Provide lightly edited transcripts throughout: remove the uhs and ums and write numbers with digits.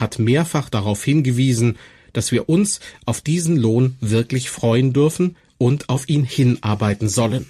hat mehrfach darauf hingewiesen, dass wir uns auf diesen Lohn wirklich freuen dürfen und auf ihn hinarbeiten sollen.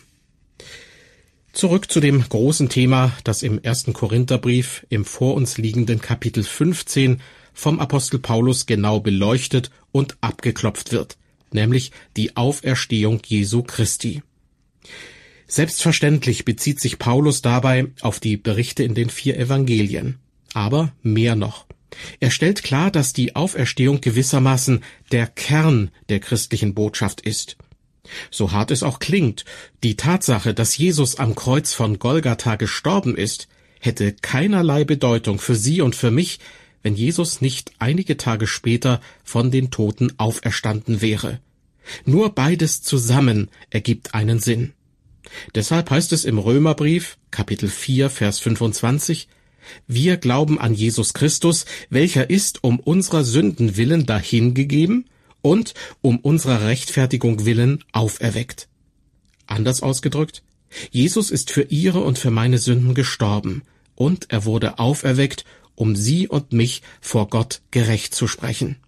Zurück zu dem großen Thema, das im 1. Korintherbrief im vor uns liegenden Kapitel 15 vom Apostel Paulus genau beleuchtet und abgeklopft wird, nämlich die Auferstehung Jesu Christi. Selbstverständlich bezieht sich Paulus dabei auf die Berichte in den 4 Evangelien. Aber mehr noch. Er stellt klar, dass die Auferstehung gewissermaßen der Kern der christlichen Botschaft ist. So hart es auch klingt, die Tatsache, dass Jesus am Kreuz von Golgatha gestorben ist, hätte keinerlei Bedeutung für Sie und für mich, wenn Jesus nicht einige Tage später von den Toten auferstanden wäre. Nur beides zusammen ergibt einen Sinn. Deshalb heißt es im Römerbrief, Kapitel 4, Vers 25, wir glauben an Jesus Christus, welcher ist um unserer Sünden willen dahingegeben und um unserer Rechtfertigung willen auferweckt. Anders ausgedrückt, Jesus ist für Ihre und für meine Sünden gestorben, und er wurde auferweckt, um Sie und mich vor Gott gerecht zu sprechen.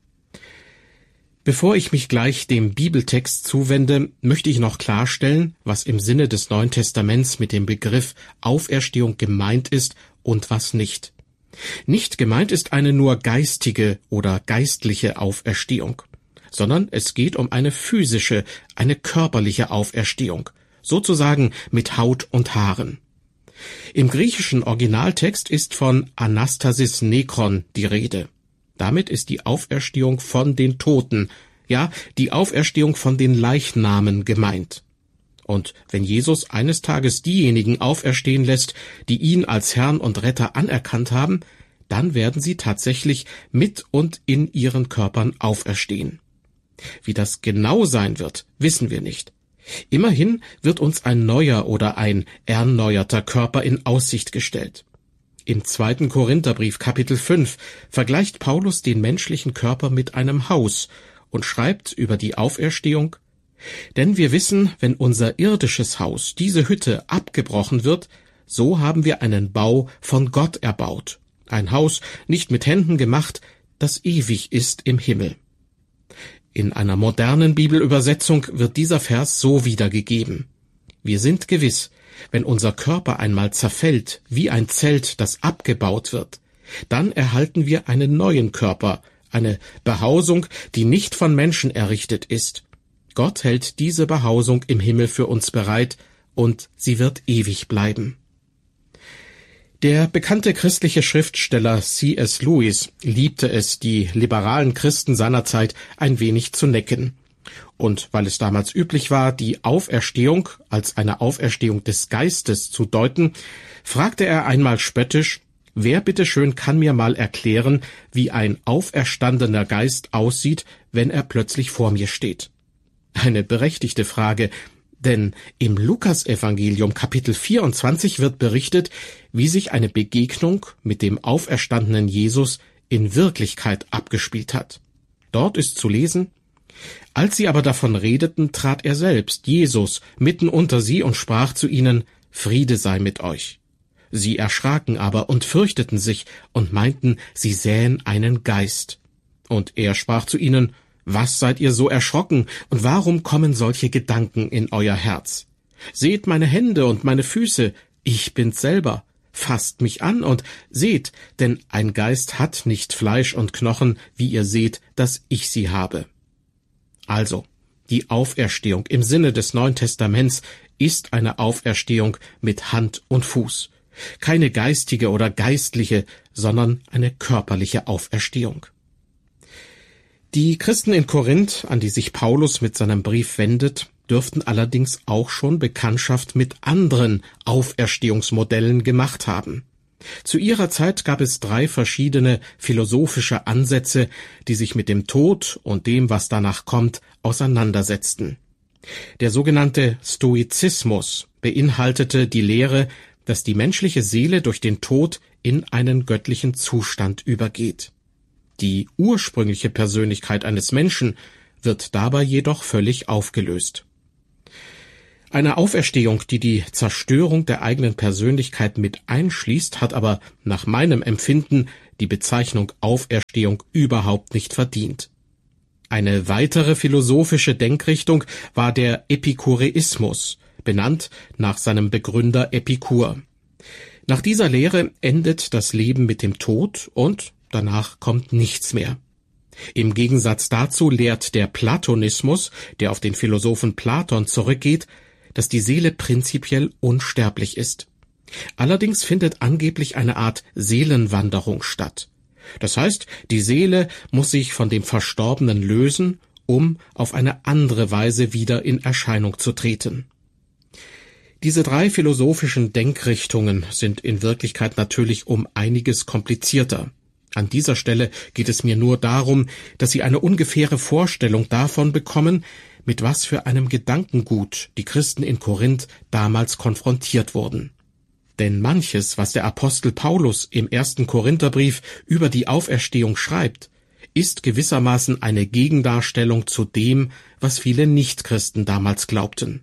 Bevor ich mich gleich dem Bibeltext zuwende, möchte ich noch klarstellen, was im Sinne des Neuen Testaments mit dem Begriff Auferstehung gemeint ist und was nicht. Nicht gemeint ist eine nur geistige oder geistliche Auferstehung, sondern es geht um eine physische, eine körperliche Auferstehung, sozusagen mit Haut und Haaren. Im griechischen Originaltext ist von Anastasis Nekron die Rede. Damit ist die Auferstehung von den Toten, ja, die Auferstehung von den Leichnamen gemeint. Und wenn Jesus eines Tages diejenigen auferstehen lässt, die ihn als Herrn und Retter anerkannt haben, dann werden sie tatsächlich mit und in ihren Körpern auferstehen. Wie das genau sein wird, wissen wir nicht. Immerhin wird uns ein neuer oder ein erneuerter Körper in Aussicht gestellt. Im 2. Korintherbrief Kapitel 5 vergleicht Paulus den menschlichen Körper mit einem Haus und schreibt über die Auferstehung: Denn wir wissen, wenn unser irdisches Haus, diese Hütte, abgebrochen wird, so haben wir einen Bau von Gott erbaut, ein Haus nicht mit Händen gemacht, das ewig ist im Himmel. In einer modernen Bibelübersetzung wird dieser Vers so wiedergegeben: Wir sind gewiss, wenn unser Körper einmal zerfällt, wie ein Zelt, das abgebaut wird, dann erhalten wir einen neuen Körper, eine Behausung, die nicht von Menschen errichtet ist. Gott hält diese Behausung im Himmel für uns bereit, und sie wird ewig bleiben. Der bekannte christliche Schriftsteller C.S. Lewis liebte es, die liberalen Christen seiner Zeit ein wenig zu necken. Und weil es damals üblich war, die Auferstehung als eine Auferstehung des Geistes zu deuten, fragte er einmal spöttisch: Wer bitteschön kann mir mal erklären, wie ein auferstandener Geist aussieht, wenn er plötzlich vor mir steht? Eine berechtigte Frage, denn im Lukasevangelium Kapitel 24 wird berichtet, wie sich eine Begegnung mit dem auferstandenen Jesus in Wirklichkeit abgespielt hat. Dort ist zu lesen: Als sie aber davon redeten, trat er selbst, Jesus, mitten unter sie und sprach zu ihnen: Friede sei mit euch. Sie erschraken aber und fürchteten sich und meinten, sie sähen einen Geist. Und er sprach zu ihnen: Was seid ihr so erschrocken, und warum kommen solche Gedanken in euer Herz? Seht meine Hände und meine Füße, ich bin's selber. Fasst mich an und seht, denn ein Geist hat nicht Fleisch und Knochen, wie ihr seht, dass ich sie habe. Also, die Auferstehung im Sinne des Neuen Testaments ist eine Auferstehung mit Hand und Fuß. Keine geistige oder geistliche, sondern eine körperliche Auferstehung. Die Christen in Korinth, an die sich Paulus mit seinem Brief wendet, dürften allerdings auch schon Bekanntschaft mit anderen Auferstehungsmodellen gemacht haben. Zu ihrer Zeit gab es 3 verschiedene philosophische Ansätze, die sich mit dem Tod und dem, was danach kommt, auseinandersetzten. Der sogenannte Stoizismus beinhaltete die Lehre, dass die menschliche Seele durch den Tod in einen göttlichen Zustand übergeht. Die ursprüngliche Persönlichkeit eines Menschen wird dabei jedoch völlig aufgelöst. Eine Auferstehung, die die Zerstörung der eigenen Persönlichkeit mit einschließt, hat aber nach meinem Empfinden die Bezeichnung Auferstehung überhaupt nicht verdient. Eine weitere philosophische Denkrichtung war der Epikureismus, benannt nach seinem Begründer Epikur. Nach dieser Lehre endet das Leben mit dem Tod und danach kommt nichts mehr. Im Gegensatz dazu lehrt der Platonismus, der auf den Philosophen Platon zurückgeht, dass die Seele prinzipiell unsterblich ist. Allerdings findet angeblich eine Art Seelenwanderung statt. Das heißt, die Seele muss sich von dem Verstorbenen lösen, um auf eine andere Weise wieder in Erscheinung zu treten. Diese drei philosophischen Denkrichtungen sind in Wirklichkeit natürlich um einiges komplizierter. An dieser Stelle geht es mir nur darum, dass Sie eine ungefähre Vorstellung davon bekommen, mit was für einem Gedankengut die Christen in Korinth damals konfrontiert wurden. Denn manches, was der Apostel Paulus im 1. Korintherbrief über die Auferstehung schreibt, ist gewissermaßen eine Gegendarstellung zu dem, was viele Nichtchristen damals glaubten.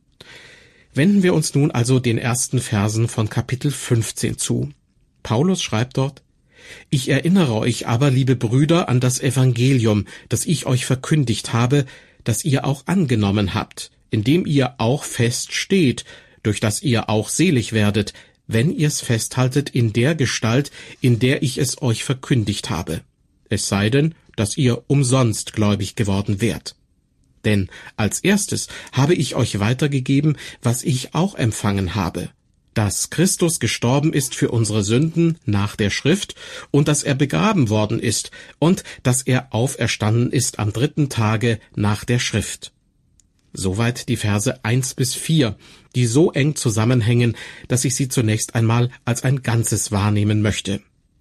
Wenden wir uns nun also den ersten Versen von Kapitel 15 zu. Paulus schreibt dort: »Ich erinnere euch aber, liebe Brüder, an das Evangelium, das ich euch verkündigt habe, das ihr auch angenommen habt, in dem ihr auch fest steht, durch das ihr auch selig werdet, wenn ihr's festhaltet in der Gestalt, in der ich es euch verkündigt habe. Es sei denn, dass ihr umsonst gläubig geworden wärt. Denn als erstes habe ich euch weitergegeben, was ich auch empfangen habe, dass Christus gestorben ist für unsere Sünden nach der Schrift und dass er begraben worden ist und dass er auferstanden ist am 3. Tage nach der Schrift.« Soweit die Verse 1-4, die so eng zusammenhängen, dass ich sie zunächst einmal als ein Ganzes wahrnehmen möchte.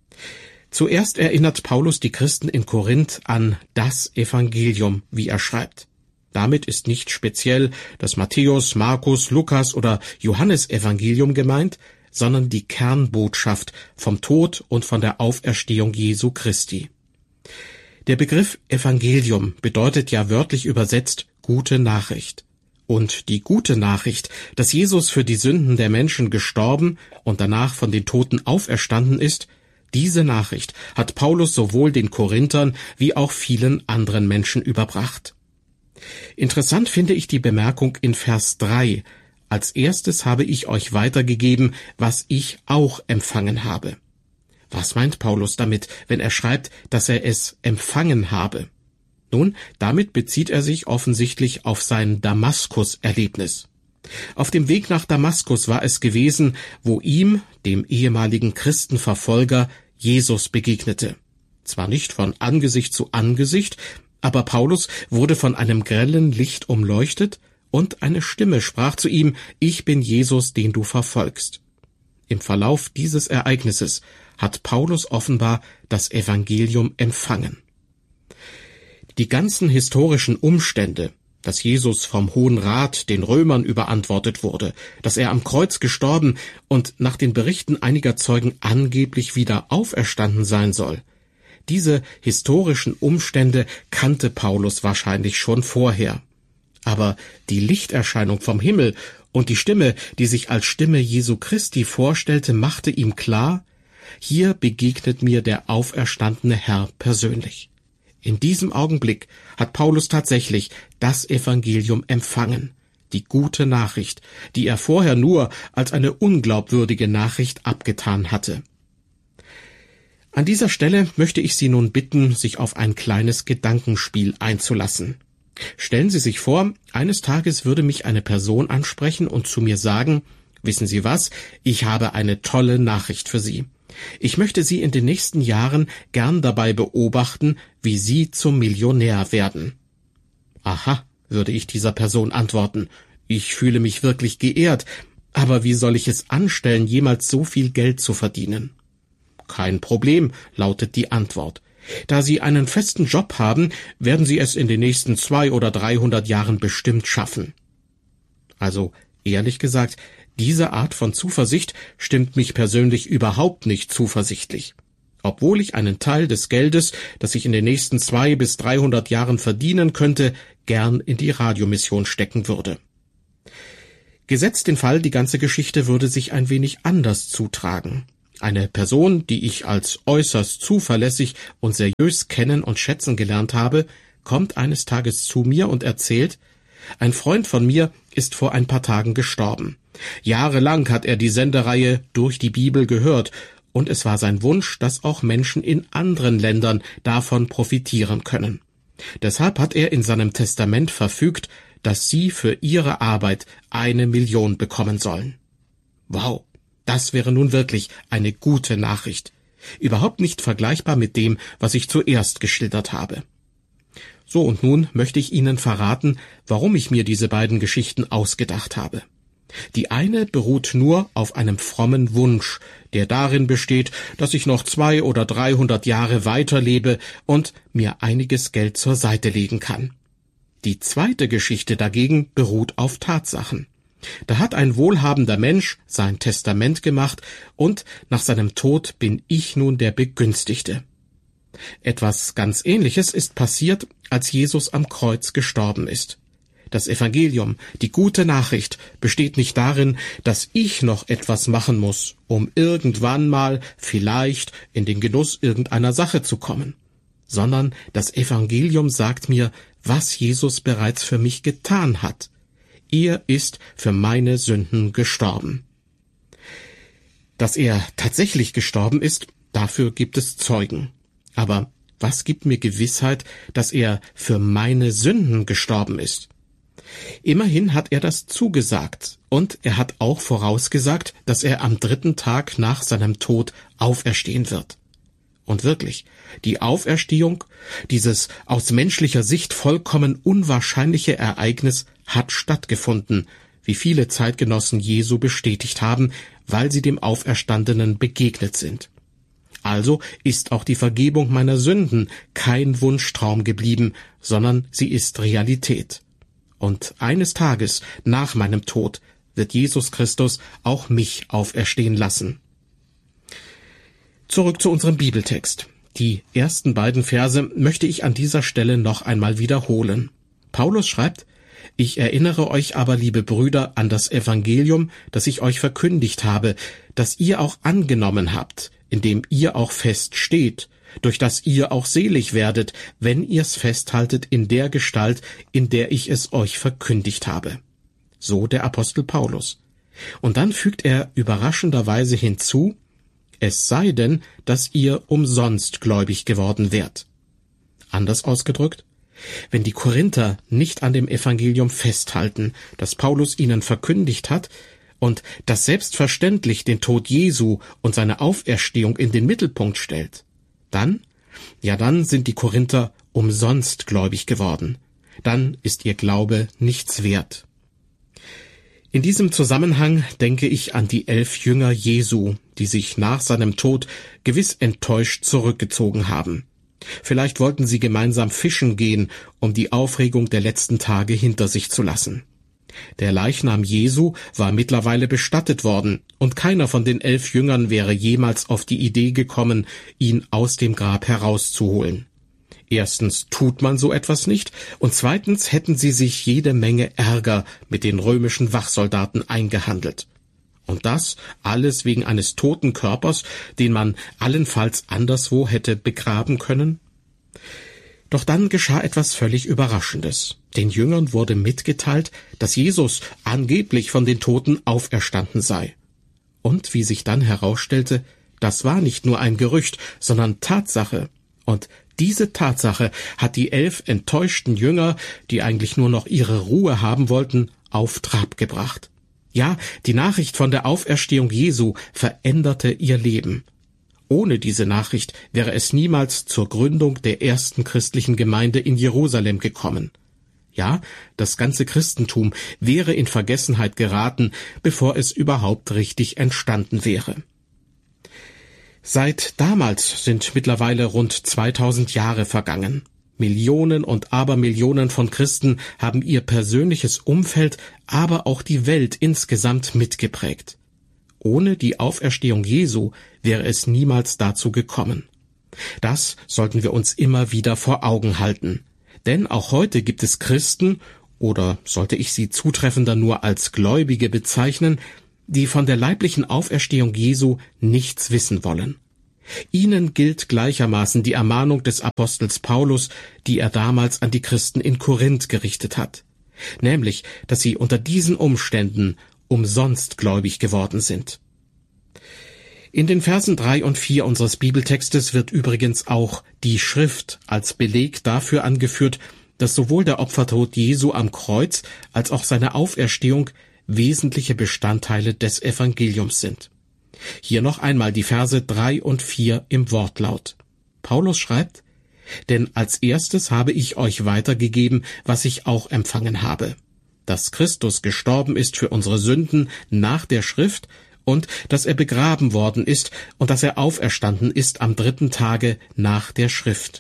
Zuerst erinnert Paulus die Christen in Korinth an das Evangelium, wie er schreibt. Damit ist nicht speziell das Matthäus, Markus, Lukas oder Johannes-Evangelium gemeint, sondern die Kernbotschaft vom Tod und von der Auferstehung Jesu Christi. Der Begriff Evangelium bedeutet ja wörtlich übersetzt gute Nachricht. Und die gute Nachricht, dass Jesus für die Sünden der Menschen gestorben und danach von den Toten auferstanden ist, diese Nachricht hat Paulus sowohl den Korinthern wie auch vielen anderen Menschen überbracht. Interessant finde ich die Bemerkung in Vers 3. Als erstes habe ich euch weitergegeben, was ich auch empfangen habe. Was meint Paulus damit, wenn er schreibt, dass er es empfangen habe? Nun, damit bezieht er sich offensichtlich auf sein Damaskus-Erlebnis. Auf dem Weg nach Damaskus war es gewesen, wo ihm, dem ehemaligen Christenverfolger, Jesus begegnete. Zwar nicht von Angesicht zu Angesicht, aber Paulus wurde von einem grellen Licht umleuchtet und eine Stimme sprach zu ihm: »Ich bin Jesus, den du verfolgst.« Im Verlauf dieses Ereignisses hat Paulus offenbar das Evangelium empfangen. Die ganzen historischen Umstände, dass Jesus vom Hohen Rat den Römern überantwortet wurde, dass er am Kreuz gestorben und nach den Berichten einiger Zeugen angeblich wieder auferstanden sein soll, diese historischen Umstände kannte Paulus wahrscheinlich schon vorher. Aber die Lichterscheinung vom Himmel und die Stimme, die sich als Stimme Jesu Christi vorstellte, machte ihm klar: Hier begegnet mir der auferstandene Herr persönlich. In diesem Augenblick hat Paulus tatsächlich das Evangelium empfangen, die gute Nachricht, die er vorher nur als eine unglaubwürdige Nachricht abgetan hatte. An dieser Stelle möchte ich Sie nun bitten, sich auf ein kleines Gedankenspiel einzulassen. Stellen Sie sich vor, eines Tages würde mich eine Person ansprechen und zu mir sagen: Wissen Sie was, ich habe eine tolle Nachricht für Sie. Ich möchte Sie in den nächsten Jahren gern dabei beobachten, wie Sie zum Millionär werden. Aha, würde ich dieser Person antworten, ich fühle mich wirklich geehrt, aber wie soll ich es anstellen, jemals so viel Geld zu verdienen? Kein Problem, lautet die Antwort. Da Sie einen festen Job haben, werden Sie es in den nächsten 200 oder 300 Jahren bestimmt schaffen. Also, ehrlich gesagt, diese Art von Zuversicht stimmt mich persönlich überhaupt nicht zuversichtlich. Obwohl ich einen Teil des Geldes, das ich in den nächsten 200 bis 300 Jahren verdienen könnte, gern in die Radiomission stecken würde. Gesetzt den Fall, die ganze Geschichte würde sich ein wenig anders zutragen. Eine Person, die ich als äußerst zuverlässig und seriös kennen und schätzen gelernt habe, kommt eines Tages zu mir und erzählt, ein Freund von mir ist vor ein paar Tagen gestorben. Jahrelang hat er die Sendereihe Durch die Bibel gehört, und es war sein Wunsch, dass auch Menschen in anderen Ländern davon profitieren können. Deshalb hat er in seinem Testament verfügt, dass sie für ihre Arbeit 1 Million bekommen sollen. Wow, das wäre nun wirklich eine gute Nachricht. Überhaupt nicht vergleichbar mit dem, was ich zuerst geschildert habe. So, und nun möchte ich Ihnen verraten, warum ich mir diese beiden Geschichten ausgedacht habe. Die eine beruht nur auf einem frommen Wunsch, der darin besteht, dass ich noch 200 oder 300 Jahre weiterlebe und mir einiges Geld zur Seite legen kann. Die zweite Geschichte dagegen beruht auf Tatsachen. Da hat ein wohlhabender Mensch sein Testament gemacht und nach seinem Tod bin ich nun der Begünstigte. Etwas ganz Ähnliches ist passiert, als Jesus am Kreuz gestorben ist. Das Evangelium, die gute Nachricht, besteht nicht darin, dass ich noch etwas machen muss, um irgendwann mal vielleicht in den Genuss irgendeiner Sache zu kommen, sondern das Evangelium sagt mir, was Jesus bereits für mich getan hat. Er ist für meine Sünden gestorben. Dass er tatsächlich gestorben ist, dafür gibt es Zeugen. Aber was gibt mir Gewissheit, dass er für meine Sünden gestorben ist? Immerhin hat er das zugesagt, und er hat auch vorausgesagt, dass er am 3. Tag nach seinem Tod auferstehen wird. Und wirklich, die Auferstehung, dieses aus menschlicher Sicht vollkommen unwahrscheinliche Ereignis, hat stattgefunden, wie viele Zeitgenossen Jesu bestätigt haben, weil sie dem Auferstandenen begegnet sind. Also ist auch die Vergebung meiner Sünden kein Wunschtraum geblieben, sondern sie ist Realität. Und eines Tages nach meinem Tod wird Jesus Christus auch mich auferstehen lassen. Zurück zu unserem Bibeltext. Die ersten beiden Verse möchte ich an dieser Stelle noch einmal wiederholen. Paulus schreibt, »Ich erinnere euch aber, liebe Brüder, an das Evangelium, das ich euch verkündigt habe, das ihr auch angenommen habt, in dem ihr auch fest steht, durch das ihr auch selig werdet, wenn ihr's festhaltet in der Gestalt, in der ich es euch verkündigt habe.« So der Apostel Paulus. Und dann fügt er überraschenderweise hinzu, »Es sei denn, dass ihr umsonst gläubig geworden wärt.« Anders ausgedrückt, wenn die Korinther nicht an dem Evangelium festhalten, das Paulus ihnen verkündigt hat, und das selbstverständlich den Tod Jesu und seine Auferstehung in den Mittelpunkt stellt, dann sind die Korinther umsonst gläubig geworden. Dann ist ihr Glaube nichts wert. In diesem Zusammenhang denke ich an die 11 Jünger Jesu, die sich nach seinem Tod gewiss enttäuscht zurückgezogen haben. Vielleicht wollten sie gemeinsam fischen gehen, um die Aufregung der letzten Tage hinter sich zu lassen. Der Leichnam Jesu war mittlerweile bestattet worden, und keiner von den 11 Jüngern wäre jemals auf die Idee gekommen, ihn aus dem Grab herauszuholen. Erstens tut man so etwas nicht, und zweitens hätten sie sich jede Menge Ärger mit den römischen Wachsoldaten eingehandelt. Und das alles wegen eines toten Körpers, den man allenfalls anderswo hätte begraben können? Doch dann geschah etwas völlig Überraschendes. Den Jüngern wurde mitgeteilt, dass Jesus angeblich von den Toten auferstanden sei. Und wie sich dann herausstellte, das war nicht nur ein Gerücht, sondern Tatsache. Und diese Tatsache hat die 11 enttäuschten Jünger, die eigentlich nur noch ihre Ruhe haben wollten, auf Trab gebracht. Ja, die Nachricht von der Auferstehung Jesu veränderte ihr Leben. Ohne diese Nachricht wäre es niemals zur Gründung der ersten christlichen Gemeinde in Jerusalem gekommen. Ja, das ganze Christentum wäre in Vergessenheit geraten, bevor es überhaupt richtig entstanden wäre. Seit damals sind mittlerweile rund 2000 Jahre vergangen. Millionen und Abermillionen von Christen haben ihr persönliches Umfeld, aber auch die Welt insgesamt mitgeprägt. Ohne die Auferstehung Jesu wäre es niemals dazu gekommen. Das sollten wir uns immer wieder vor Augen halten. Denn auch heute gibt es Christen, oder sollte ich sie zutreffender nur als Gläubige bezeichnen, die von der leiblichen Auferstehung Jesu nichts wissen wollen. Ihnen gilt gleichermaßen die Ermahnung des Apostels Paulus, die er damals an die Christen in Korinth gerichtet hat, nämlich, dass sie unter diesen Umständen umsonst gläubig geworden sind. In den Versen 3 und 4 unseres Bibeltextes wird übrigens auch die Schrift als Beleg dafür angeführt, dass sowohl der Opfertod Jesu am Kreuz als auch seine Auferstehung wesentliche Bestandteile des Evangeliums sind. Hier noch einmal die Verse 3 und 4 im Wortlaut. Paulus schreibt: Denn als erstes habe ich euch weitergegeben, was ich auch empfangen habe, dass Christus gestorben ist für unsere Sünden nach der Schrift und dass er begraben worden ist und dass er auferstanden ist am 3. Tage nach der Schrift.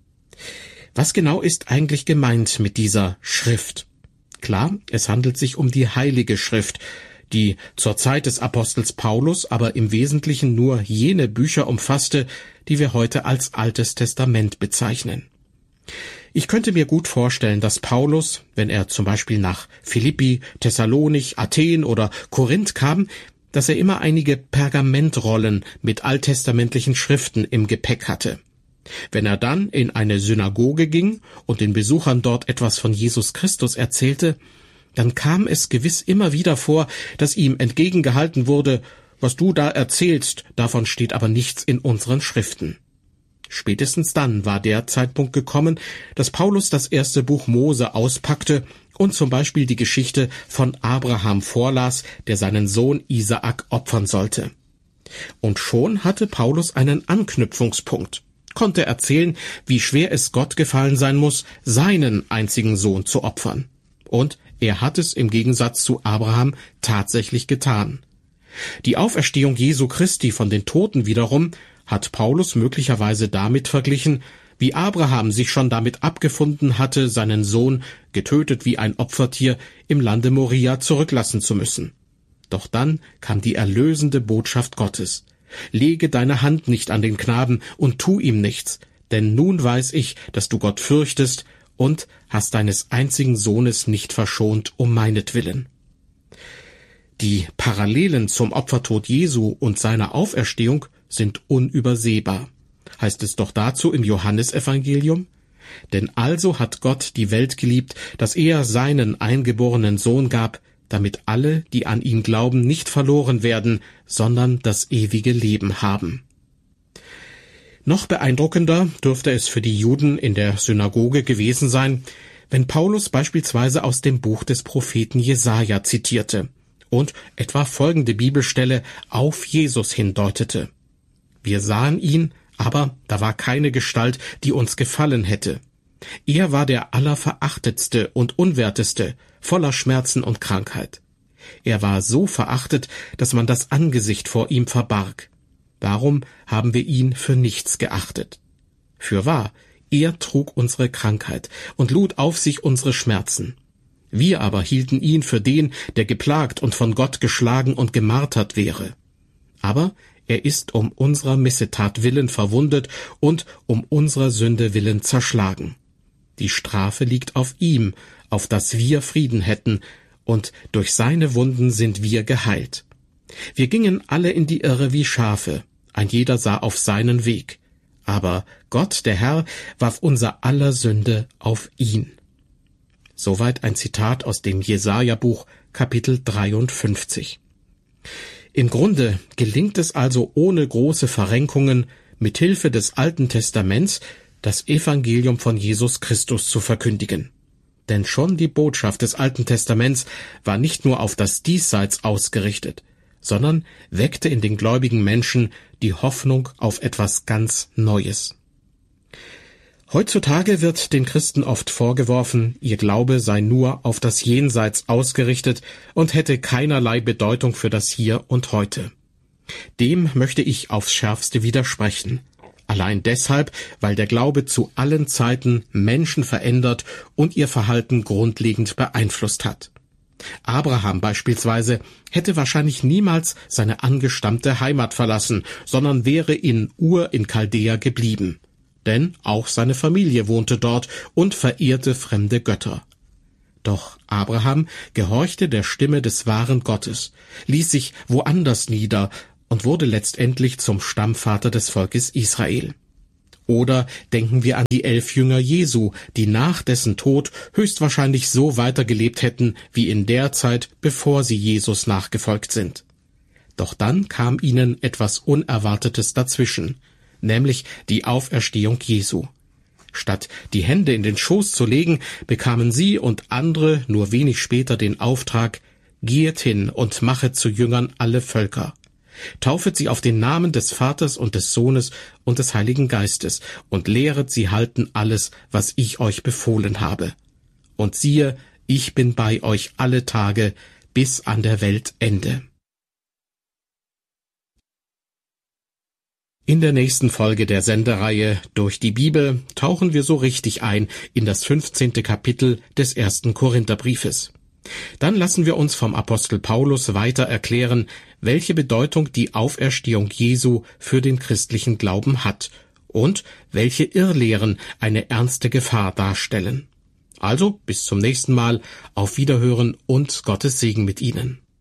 Was genau ist eigentlich gemeint mit dieser Schrift? Klar, es handelt sich um die Heilige Schrift, die zur Zeit des Apostels Paulus aber im Wesentlichen nur jene Bücher umfasste, die wir heute als Altes Testament bezeichnen. Ich könnte mir gut vorstellen, dass Paulus, wenn er zum Beispiel nach Philippi, Thessalonich, Athen oder Korinth kam, dass er immer einige Pergamentrollen mit alttestamentlichen Schriften im Gepäck hatte. Wenn er dann in eine Synagoge ging und den Besuchern dort etwas von Jesus Christus erzählte, dann kam es gewiss immer wieder vor, dass ihm entgegengehalten wurde: Was du da erzählst, davon steht aber nichts in unseren Schriften. Spätestens dann war der Zeitpunkt gekommen, dass Paulus das erste Buch Mose auspackte und zum Beispiel die Geschichte von Abraham vorlas, der seinen Sohn Isaak opfern sollte. Und schon hatte Paulus einen Anknüpfungspunkt, konnte erzählen, wie schwer es Gott gefallen sein muss, seinen einzigen Sohn zu opfern. Und er hat es im Gegensatz zu Abraham tatsächlich getan. Die Auferstehung Jesu Christi von den Toten wiederum hat Paulus möglicherweise damit verglichen, wie Abraham sich schon damit abgefunden hatte, seinen Sohn, getötet wie ein Opfertier, im Lande Moria zurücklassen zu müssen. Doch dann kam die erlösende Botschaft Gottes: Lege deine Hand nicht an den Knaben und tu ihm nichts, denn nun weiß ich, dass du Gott fürchtest und hast deines einzigen Sohnes nicht verschont um meinetwillen. Die Parallelen zum Opfertod Jesu und seiner Auferstehung sind unübersehbar. Heißt es doch dazu im Johannesevangelium: Denn also hat Gott die Welt geliebt, dass er seinen eingeborenen Sohn gab, damit alle, die an ihn glauben, nicht verloren werden, sondern das ewige Leben haben. Noch beeindruckender dürfte es für die Juden in der Synagoge gewesen sein, wenn Paulus beispielsweise aus dem Buch des Propheten Jesaja zitierte und etwa folgende Bibelstelle auf Jesus hindeutete: Wir sahen ihn, aber da war keine Gestalt, die uns gefallen hätte. Er war der Allerverachtetste und Unwerteste, voller Schmerzen und Krankheit. Er war so verachtet, dass man das Angesicht vor ihm verbarg. Darum haben wir ihn für nichts geachtet. Fürwahr, er trug unsere Krankheit und lud auf sich unsere Schmerzen. Wir aber hielten ihn für den, der geplagt und von Gott geschlagen und gemartert wäre. Aber er ist um unserer Missetat willen verwundet und um unserer Sünde willen zerschlagen. Die Strafe liegt auf ihm, auf dass wir Frieden hätten, und durch seine Wunden sind wir geheilt. Wir gingen alle in die Irre wie Schafe, ein jeder sah auf seinen Weg. Aber Gott, der Herr, warf unser aller Sünde auf ihn. Soweit ein Zitat aus dem Jesaja-Buch, Kapitel 53. Im Grunde gelingt es also ohne große Verrenkungen, mit Hilfe des Alten Testaments das Evangelium von Jesus Christus zu verkündigen. Denn schon die Botschaft des Alten Testaments war nicht nur auf das Diesseits ausgerichtet, sondern weckte in den gläubigen Menschen die Hoffnung auf etwas ganz Neues. Heutzutage wird den Christen oft vorgeworfen, ihr Glaube sei nur auf das Jenseits ausgerichtet und hätte keinerlei Bedeutung für das Hier und Heute. Dem möchte ich aufs Schärfste widersprechen. Allein deshalb, weil der Glaube zu allen Zeiten Menschen verändert und ihr Verhalten grundlegend beeinflusst hat. Abraham beispielsweise hätte wahrscheinlich niemals seine angestammte Heimat verlassen, sondern wäre in Ur in Chaldea geblieben. Denn auch seine Familie wohnte dort und verehrte fremde Götter. Doch Abraham gehorchte der Stimme des wahren Gottes, ließ sich woanders nieder und wurde letztendlich zum Stammvater des Volkes Israel. Oder denken wir an die 11 Jünger Jesu, die nach dessen Tod höchstwahrscheinlich so weitergelebt hätten wie in der Zeit, bevor sie Jesus nachgefolgt sind. Doch dann kam ihnen etwas Unerwartetes dazwischen, nämlich die Auferstehung Jesu. Statt die Hände in den Schoß zu legen, bekamen sie und andere nur wenig später den Auftrag: Gehet hin und machet zu Jüngern alle Völker. Taufet sie auf den Namen des Vaters und des Sohnes und des Heiligen Geistes und lehret sie halten alles, was ich euch befohlen habe. Und siehe, ich bin bei euch alle Tage bis an der Weltende. In der nächsten Folge der Sendereihe Durch die Bibel tauchen wir so richtig ein in das 15. Kapitel des 1. Korintherbriefes. Dann lassen wir uns vom Apostel Paulus weiter erklären, welche Bedeutung die Auferstehung Jesu für den christlichen Glauben hat und welche Irrlehren eine ernste Gefahr darstellen. Also bis zum nächsten Mal, auf Wiederhören und Gottes Segen mit Ihnen.